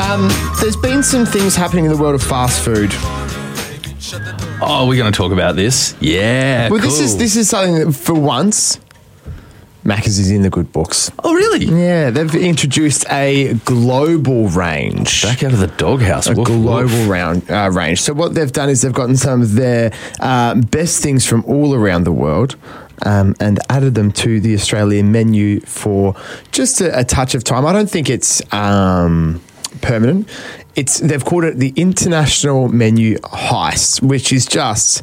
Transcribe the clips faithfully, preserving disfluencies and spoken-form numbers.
Um, there's been some things happening in the world of fast food. Oh, we're going to talk about this? Yeah, Well, cool. this is this is something that, for once, Macca's is in the good books. Oh, really? Yeah, they've introduced a global range. Back out of the doghouse. A Woof, global woof. round, uh, range. So what they've done is they've gotten some of their uh, best things from all around the world um, and added them to the Australian menu for just a, a touch of time. I don't think it's um, permanent. It's they've called it the International Menu Heist, which is just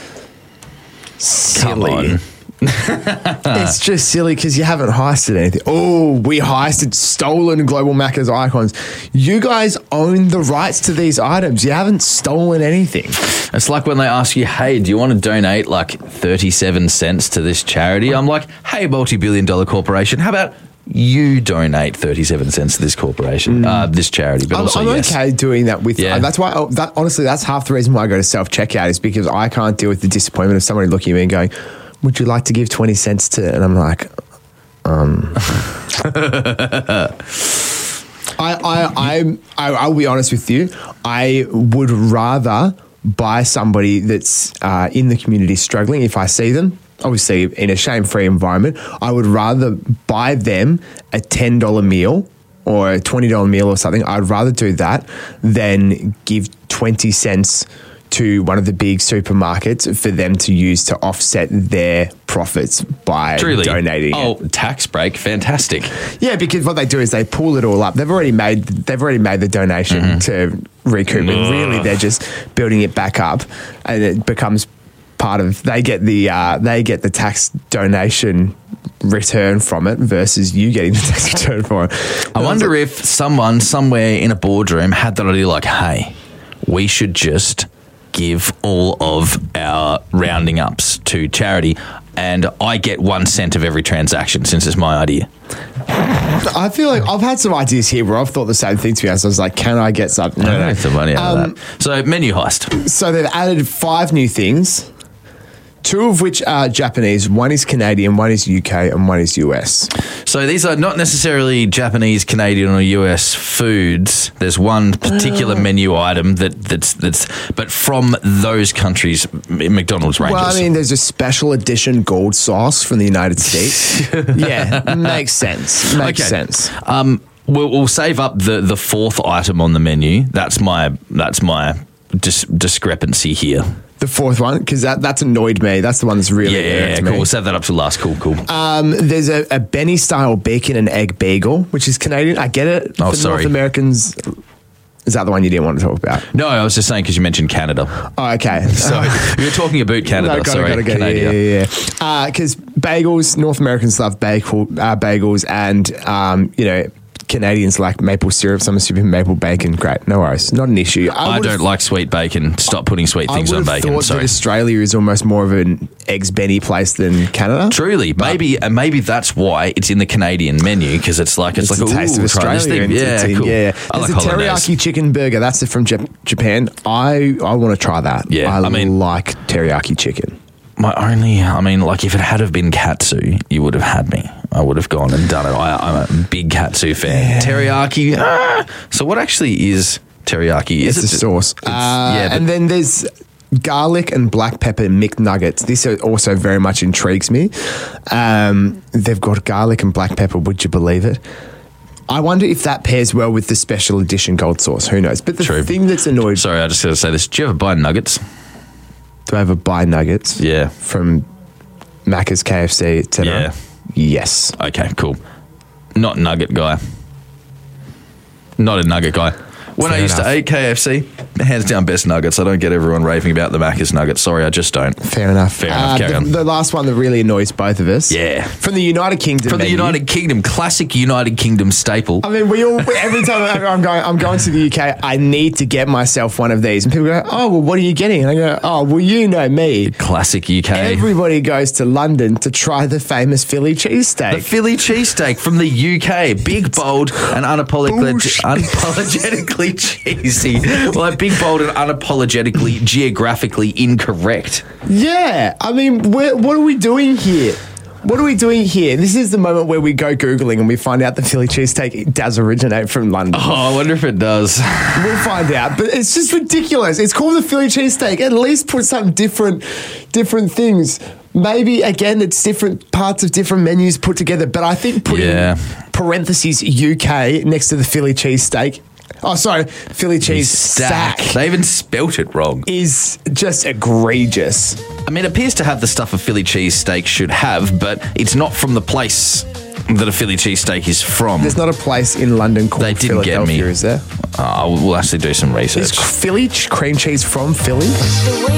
silly. Come on. It's just silly because you haven't heisted anything. Oh, we heisted stolen Global Macca's icons. You guys own the rights to these items. You haven't stolen anything. It's like when they ask you, hey, do you want to donate like thirty-seven cents to this charity? I'm like, hey, multi-billion dollar corporation, how about you donate thirty-seven cents to this corporation, uh, this charity? But I'm, also, I'm yes. okay doing that with. Yeah. Uh, that's why. Oh, that honestly, that's half the reason why I go to self checkout is because I can't deal with the disappointment of somebody looking at me and going, "Would you like to give twenty cents to?" And I'm like, um. I, I, I, I, I'll be honest with you. I would rather buy somebody that's uh, in the community struggling if I see them. Obviously, in a shame-free environment, I would rather buy them a ten dollar meal or a twenty dollar meal or something. I'd rather do that than give twenty cents to one of the big supermarkets for them to use to offset their profits by Truly. donating Oh, it. tax break, fantastic. Yeah, because what they do is they pull it all up. They've already made they've already made the donation Mm-hmm. to recoup it. Really, they're just building it back up, and it becomes part of. They get the uh, they get the tax donation return from it versus you getting the tax return for it. I wonder if someone somewhere in a boardroom had that idea like, hey, we should just give all of our rounding ups to charity and I get one cent of every transaction since it's my idea. I feel like I've had some ideas here where I've thought the same thing to me. I was like, can I get something? I don't make the money out Um, of that. So, menu heist. So they've added five new things, two of which are Japanese. One is Canadian, one is U K, and one is U S. So these are not necessarily Japanese, Canadian, or U S foods. There's one particular menu item that that's that's, but from those countries, McDonald's ranges. Well, I mean, there's a special edition gold sauce from the United States. Yeah, makes sense. Makes Okay. sense. Um, we'll, we'll save up the, the fourth item on the menu. That's my that's my dis- discrepancy here. The fourth one, because that, that's annoyed me. That's the one that's really Yeah, yeah, irked yeah, me. cool. We'll save that up to last. Cool, cool. Um, there's a, a Benny style bacon and egg bagel, which is Canadian. I get it. Oh, For sorry. North Americans, is that the one you didn't want to talk about? No, I was just saying because you mentioned Canada. Oh, okay. So you were talking about Canada. No, gotta, sorry, gotta, gotta, Canada. yeah, yeah, Because bagels, North Americans love bagel, uh, bagels, and um, you know, Canadians like maple syrup. So I'm assuming maple bacon. Great, no worries, not an issue. I, would've- don't like sweet bacon. Stop putting sweet things I on would have bacon. thought Sorry. that Australia is almost more of an eggs Benny place than Canada. Truly, maybe and maybe that's why it's in the Canadian menu because it's like it's, It's like the taste ooh, of try this Australia. thing. and Yeah, it's in- cool. yeah. I There's like a hollandaise. teriyaki chicken burger. That's from Jap- Japan. I I want to try that. Yeah, I, I mean- like teriyaki chicken. My only, I mean, like if it had have been katsu, you would have had me. I would have gone and done it. I, I'm a big katsu fan. Teriyaki. Ah. So what actually is teriyaki? Is It's a it sauce. Uh, yeah, but- and then there's garlic and black pepper McNuggets. This also very much intrigues me. Um, they've got garlic and black pepper. Would you believe it? I wonder if that pairs well with the special edition gold sauce. Who knows? But the True. thing that's annoyed. Sorry, I just got to say this. Do you ever buy nuggets? Do I ever buy nuggets? Yeah. From Macca's, K F C, et cetera? Yeah. Yes. Okay, cool. Not nugget guy. Not a nugget guy. When Fair I used enough. to eat K F C, hands down best nuggets. I don't get everyone raving about the Macca's nuggets. Sorry, I just don't. Fair enough. Fair enough, carry the, on. the last one that really annoys both of us. Yeah. From the United Kingdom. From the menu. United Kingdom, classic United Kingdom staple. I mean, we all we, every time I'm going, I'm going to the U K. I need to get myself one of these, and people go, "Oh, well, what are you getting?" And I go, "Oh, well, you know me. Classic U K. Everybody goes to London to try the famous Philly The cheesesteak." Philly cheesesteak from the U K. Big, bold, and unapologetically, Bullshit. unapologetically cheesy. Like big, bold, and unapologetically geographically incorrect. Yeah, I mean, we're, what are we doing here? What are we doing here? This is the moment where we go Googling and we find out the Philly cheesesteak does originate from London. Oh, I wonder if it does. We'll find out. But it's just ridiculous. It's called the Philly cheesesteak. At least put some different, different things. Maybe, again, it's different parts of different menus put together. But I think putting Yeah. parentheses U K next to the Philly cheesesteak. Oh, sorry, Philly cheese stack. They even spelt it wrong. Is just egregious. I mean, it appears to have the stuff a Philly cheesesteak should have, but it's not from the place that a Philly cheesesteak is from. There's not a place in London called They didn't get Philadelphia, me. is there? Uh, we'll actually do some research. Is Philly ch- cream cheese from Philly?